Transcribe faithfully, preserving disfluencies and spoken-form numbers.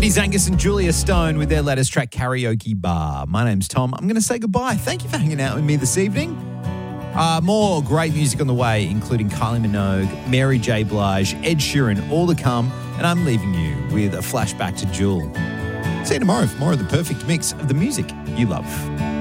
Eddie's Angus and Julia Stone with their latest track, Karaoke Bar. My name's Tom. I'm going to say goodbye. Thank you for hanging out with me this evening. Uh, more great music on the way, including Kylie Minogue, Mary J. Blige, Ed Sheeran, all to come. And I'm leaving you with a flashback to Jewel. See you tomorrow for more of the perfect mix of the music you love.